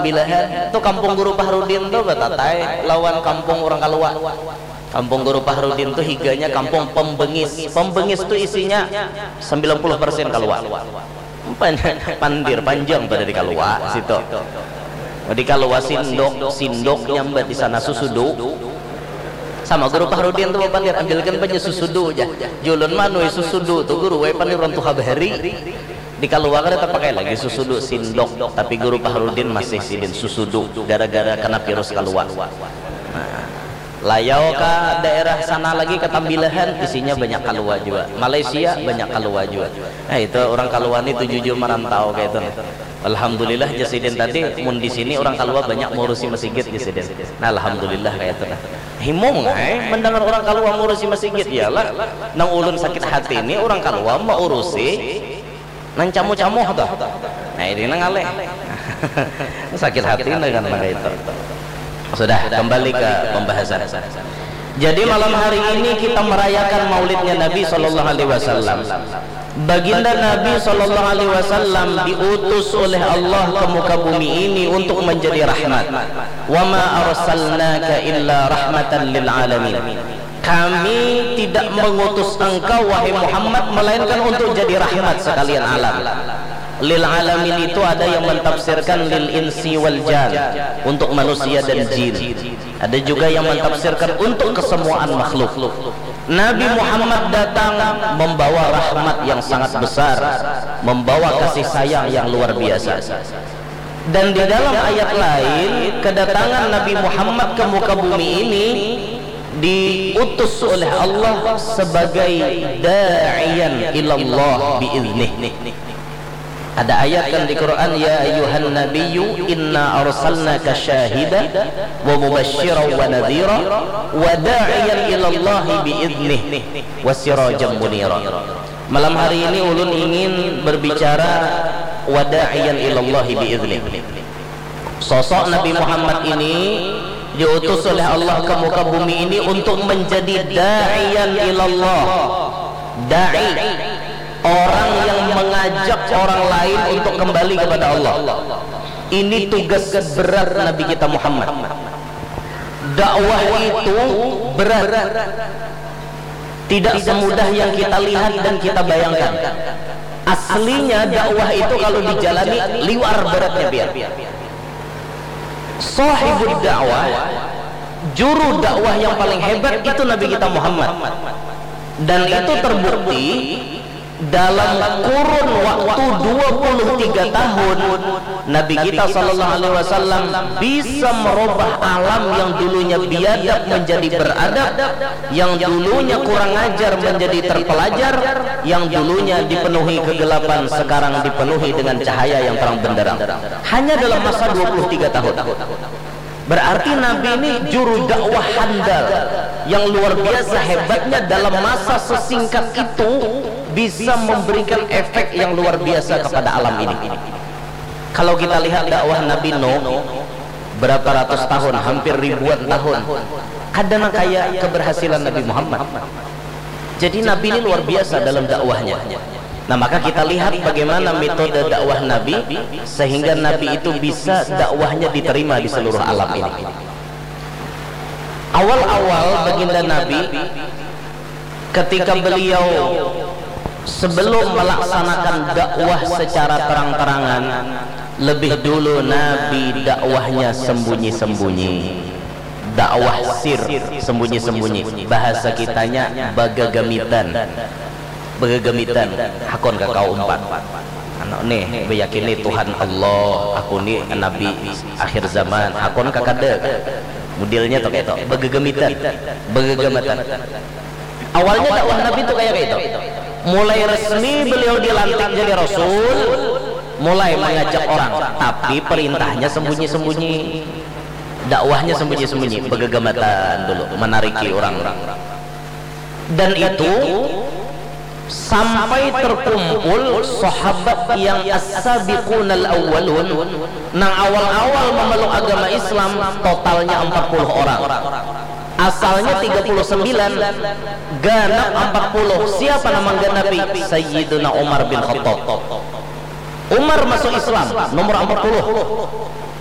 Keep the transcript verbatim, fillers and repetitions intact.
Ketambilahan itu kampung Guru Fahrudin tuh batatai lawan kampung orang Kalua. Kampung Guru Fahrudin tuh higanya kampung pembengis. Pembengis tuh isinya sembilan puluh persen Kalua. Pandir panjang tuh dari Kalua situ. Di Kalua sindok, sindok nyambat di sana susudu. Sama Guru Fahrudin tuh pandir ambilkan banyak susudu aja. Julun manui susudu tuh guru we pandir orang tuh habari. Di Kalua kan kita pakai lagi susudu sindok, tapi Guru Fahrudin masih sidin susudu gara-gara kena virus Kalua. Nah, layau ke daerah sana lagi Ketambilahan isinya banyak Kalua juga. Malaysia banyak Kalua juga. Nah itu orang Kalua ini tuh jujur merantau kayak itu. Alhamdulillah Jasidin tadi mun di sini orang Kalua banyak ngurusi masjid Jasidin. Nah alhamdulillah kayak itu. Himung eh mendengar orang Kalua ngurusi masjid iyalah nang ulun sakit hati ini orang Kalua mau urusi nang camu-camu tuh. Nah ini nang aleh. Sakit hati dengan kayak itu. Sudah kembali ke pembahasan. Jadi malam hari ini kita merayakan maulidnya Nabi Sallallahu Alaihi Wasallam. Baginda Nabi Sallallahu Alaihi Wasallam diutus oleh Allah ke muka bumi ini untuk menjadi rahmat. Wa ma arsalnaka illa rahmatan lil alamin. Kami tidak mengutus engkau wahai Muhammad melainkan untuk jadi rahmat sekalian alam. Lil alamin itu ada yang mentafsirkan lil insi wal jan, untuk manusia dan jin. Ada juga yang mentafsirkan untuk kesemuaan makhluk. Nabi Muhammad datang membawa rahmat yang sangat besar, membawa kasih sayang yang luar biasa. Dan di dalam ayat lain, kedatangan Nabi Muhammad ke muka bumi ini diutus oleh Allah sebagai da'iyan ilallah biiznih. Ada ayat kan di Quran, ya ayyuhan nabiyyu inna arsalnaka syahida wa mubasysyiran wa nadhira wa da'iyan ila Allah biiznih wa sirajan munira. Malam hari ini ulun ingin berbicara wa da'iyan ila Allah biiznih. Sosok Nabi Muhammad ini diutus oleh Allah ke muka bumi ini untuk menjadi da'iyan ila Allah. Da'i, orang yang mengajak orang lain untuk kembali kepada Allah. Ini tugas berat Nabi kita Muhammad. Dakwah itu berat, tidak semudah yang kita lihat dan kita bayangkan. Aslinya dakwah itu kalau dijalani liwar beratnya biar. Sahibud dakwah, juru dakwah yang paling hebat itu Nabi kita Muhammad. Dan itu terbukti dalam kurun waktu dua puluh tiga tahun Nabi kita Sallallahu Alaihi Wasallam bisa merubah alam yang dulunya biadab menjadi beradab, yang dulunya kurang ajar menjadi terpelajar, yang dulunya dipenuhi kegelapan sekarang dipenuhi dengan cahaya yang terang benderang, hanya dalam masa dua puluh tiga tahun. Berarti Nabi ini juru dakwah handal yang luar biasa hebatnya. Dalam masa sesingkat itu bisa memberikan efek yang luar biasa kepada alam ini. Kalau kita lihat dakwah Nabi Nuh berapa ratus tahun, hampir ribuan tahun, kadang kayak keberhasilan Nabi Muhammad. Jadi Nabi ini luar biasa dalam dakwahnya. Nah maka kita lihat bagaimana metode dakwah Nabi sehingga Nabi itu bisa dakwahnya diterima di seluruh alam ini. Awal-awal baginda Nabi ketika beliau sebelum melaksanakan dakwah secara terang-terangan, lebih dulu Nabi dakwahnya sembunyi-sembunyi, dakwah sir, sembunyi-sembunyi. Bahasa kitanya bagagamitan, bagagamitan. Hakon kakau umpat anak nih beyakini Tuhan Allah, aku nih Nabi akhir zaman, hakon kakade modelnya tuh kayak itu, bagagamitan, bagagamatan. Awalnya dakwah Nabi itu kayak gitu. Mulai resmi beliau dilantik jadi Rasul, mulai mengajak orang, tapi perintahnya sembunyi-sembunyi, dakwahnya sembunyi-sembunyi, begegamatan dulu, menariki orang-orang. Dan itu sampai terkumpul sahabat yang as-sabiqunal awwalun, nang awal-awal memeluk agama Islam totalnya empat puluh orang. Asalnya tiga puluh sembilan, ganap empat puluh. Siapa nama Nabi? Sayyiduna Umar bin Khattab. Umar masuk Islam nomor empat puluh.